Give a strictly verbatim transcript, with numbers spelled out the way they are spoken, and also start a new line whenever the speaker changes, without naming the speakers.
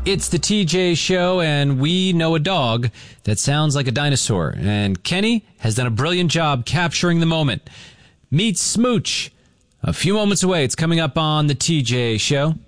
It's the T J Show, and we know a dog that sounds like a dinosaur. And Kenny has done a brilliant job capturing the moment. Meet Smooch. A few moments away. It's coming up on the T J Show.